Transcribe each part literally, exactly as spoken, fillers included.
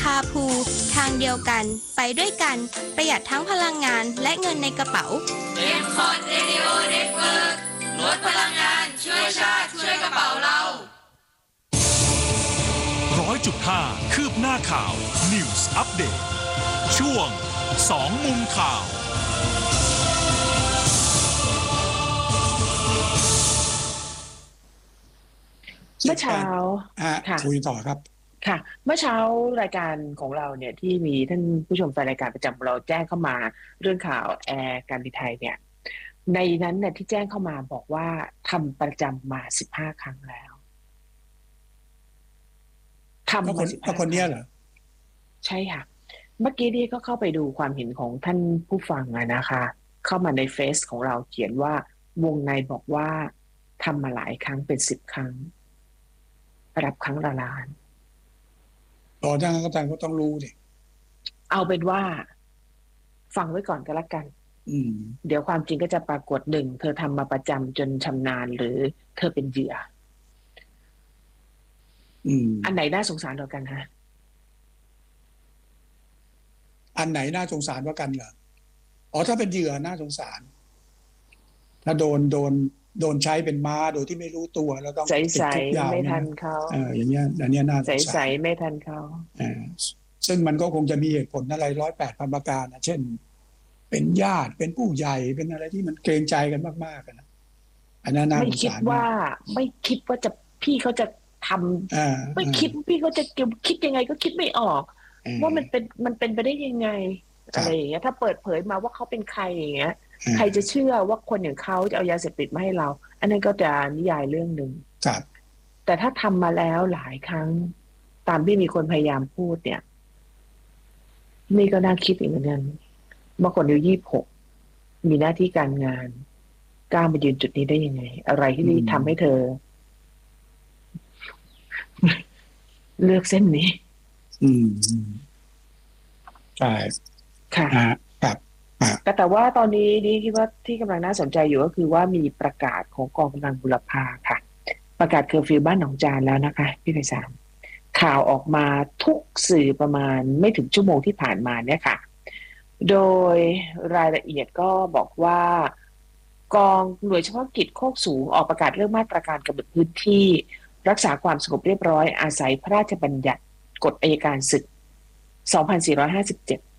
าภูทางเดียวกันไปด้วยกันประหยัดทั้งพลังงานและเงินในกระเป๋าเอ็ม คอท Radio Network ลดพลังงานช่วยชาติช่วยกระเป๋าเราร้อยจุดห้าคืบหน้าข่าว News Update ช่วงสองมุมข่าวเมื่อเช้าค่ะคุยต่อครับค่ะเมื่อเช้ารายการของเราเนี่ยที่มีท่านผู้ชมแฟนรายการประจำเราแจ้งเข้ามาเรื่องข่าวแอร์การบินไทยเนี่ยในนั้นเนี่ยที่แจ้งเข้ามาบอกว่าทำประจำมาสิบห้าครั้งแล้วทำมาสิบห้าคนนี้เหรอใช่ค่ะเมื่อกี้นี่ก็เข้าไปดูความเห็นของท่านผู้ฟังนะคะเข้ามาในเฟซของเราเขียนว่าวงในบอกว่าทำมาหลายครั้งเป็นสิบครั้งรับครั้งละล้านต่อจากนั้นก็ต้องก็ต้องรู้ดิเอาเป็นว่าฟังไว้ก่อนก็แล้วกันเดี๋ยวความจริงก็จะปรากฏหนึ่งเธอทำมาประจำจนชำนาญหรือเธอเป็นเหยื่ออันไหนน่าสงสารกว่ากันฮะอันไหนน่าสงสารกว่ากันเหรออ๋อถ้าเป็นเหยื่อน่าสงสารถ้าโดนโดนโดนใช้เป็นม้าโดยที่ไม่รู้ตัวแล้วต้องติดคุกยาวไม่ทันเขาเอออย่างเงี้ยอันนี้น่าสงสารใสๆไม่ทันเขาอ่าซึ่งมันก็คงจะมีเหตุผลอะไรร้อยแปดพันประการนะเช่นเป็นญาติเป็นผู้ใหญ่เป็นอะไรที่มันเกรงใจกันมากๆนะอันนั้นน่าสงสารไม่คิดว่าไม่คิดว่าจะพี่เขาจะทำไม่คิดพี่เขาจะคิดยังไงก็คิดไม่ออกว่ามันเป็นมันเป็นไปได้ยังไงอะไรอย่างเงี้ยถ้าเปิดเผยมาว่าเขาเป็นใครอย่างเงี้ยใครจะเชื่อว่าคนอย่างเขาจะเอายาเสพติดมาให้เราอันนั้นก็จะนิยายเรื่องหนึ่งแต่ถ้าทำมาแล้วหลายครั้งตามที่มีคนพยายามพูดเนี่ยนี่ก็น่าคิดอีกเหมือนกันเมื่อคนอายุยี่สิบหกมีหน้าที่การงานกล้ามายืนจุดนี้ได้ยังไงอะไรที่นี่ทำให้เธอเลือกเส้นนี้อืมใช่ค่ะครับแต่ว่าตอนนี้นี่คิดว่าที่กำลังน่าสนใจอยู่ก็คือว่ามีประกาศของกองกำลังบุรพาค่ะประกาศเคอร์ฟิวบ้านหนองจานแล้วนะคะพี่ไพศาลข่าวออกมาทุกสื่อประมาณไม่ถึงชั่วโมงที่ผ่านมาเนี่ยค่ะโดยรายละเอียดก็บอกว่ากองหน่วยเฉพาะกิจโคกสูงออกประกาศเรื่องมาตรการกำหนดพื้นที่รักษาความสงบเรียบร้อยอาศัยพระราชบัญญัติกฎอัยการศึกสองพันสี่ร้อยห้าสิบเจ็ด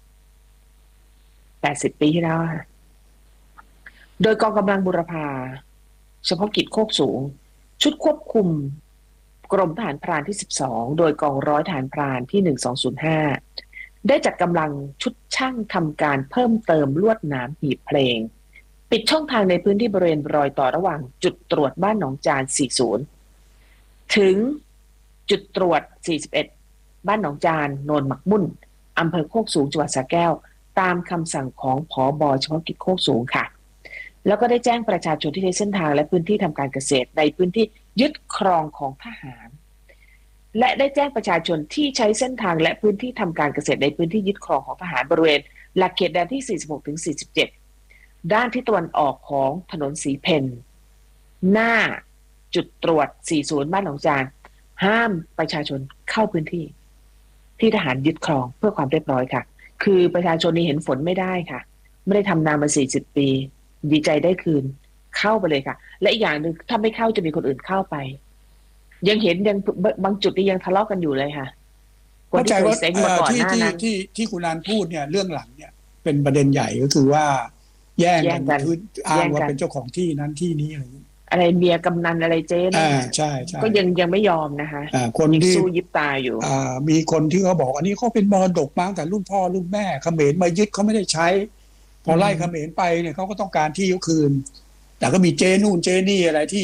แปดสิบปีที่แล้วค่ะโดยกองกำลังบุรพาเฉพาะกิจโคกสูงชุดควบคุมกรมทหารพรานที่สิบสองโดยกองร้อยทหารพรานที่หนึ่งสองศูนย์ห้าได้จัดกำลังชุดช่างทำการเพิ่มเติมลวดหนามหีบเพลงปิดช่องทางในพื้นที่บริเวณรอยต่อระหว่างจุดตรวจบ้านหนองจานสี่สิบถึงจุดตรวจสี่สิบเอ็ดบ้านหนองจานโนนหมักมุ่นอำเภอโคกสูงจังหวัดสระแก้วตามคำสั่งของผบ.เฉพาะกิจโคกสูงค่ะแล้วก็ได้แจ้งประชาชนที่ใช้เส้นทางและพื้นที่ทำการเกษตรในพื้นที่ยึดครองของทหารและได้แจ้งประชาชนที่ใช้เส้นทางและพื้นที่ทำการเกษตรในพื้นที่ยึดครองของทหารบริเวณหลักเขตแดนที่สี่สิบหกถึงสี่สิบเจ็ดด้านที่ตะวันออกของถนนสีเพนหน้าจุดตรวจสี่สิบบ้านหนองจานห้ามประชาชนเข้าพื้นที่ที่ทหารยึดครองเพื่อความเรียบร้อยค่ะคือประชาชนนี่เห็นฝนไม่ได้ค่ะไม่ได้ทำนามาสี่สิบปีดีใจได้คืนเข้าไปเลยค่ะและอีกอย่างหนึ่งถ้าไม่เข้าจะมีคนอื่นเข้าไปยังเห็นยังบางจุดที่ยังทะเลาะกันอยู่เลยค่ะเข้าใจว่าที่ที่ที่ที่คุณนันพูดเนี่ยเรื่องหลังเนี่ยเป็นประเด็นใหญ่ก็คือว่าแย่งกันคืออ้างว่าเป็นเจ้าของที่นั้นที่นี้อะไรอะไรเมียกำนันอะไรเจ๊นะใช่ใช่ก็ยังยังไม่ยอมนะคะคนที่สู้ยิบตาอยู่มีคนที่เขาบอกอันนี้เขาเป็นมรดกมาตั้งแต่รุ่นพ่อรุ่นแม่เขมรมายึดเขาไม่ได้ใช้พอไล่เขมรไปเนี่ยเขาก็ต้องการที่เขาคืนแต่ก็มีเจนู่นเจนี่อะไรที่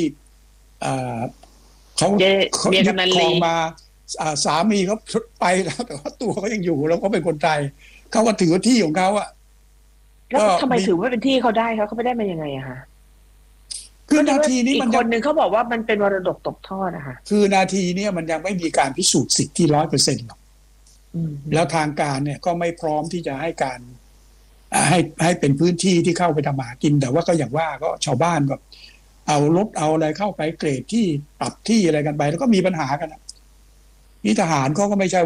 เขาเขายึดครองมาสามีเขาไปแล้วแต่ว่าตัวเขายังอยู่แล้วเขาเป็นคนไทยเขาก็ถือที่ของเขาอะแล้วทำไมถือว่าเป็นที่เขาได้เขาเขาไม่ได้มายังไงอะคะคือนาทีนี้มันคนหนึ่งเขาบอกว่ามันเป็นมรดกตกทอดนะคะคือนาทีนี้มันยังไม่มีการพิสูจน์สิทธิ์ที่ร้อยเปอร์เซ็นต์หรอกแล้วทางการเนี่ยก็ไม่พร้อมที่จะให้การให้ให้เป็นพื้นที่ที่เข้าไปทำหากินแต่ว่าก็อย่างว่าก็ชาวบ้านแบบเอารถเอาอะไรเข้าไปเกรดที่ปรับที่อะไรกันไปแล้วก็มีปัญหากันนี่ทหารเขาก็ไม่ใช่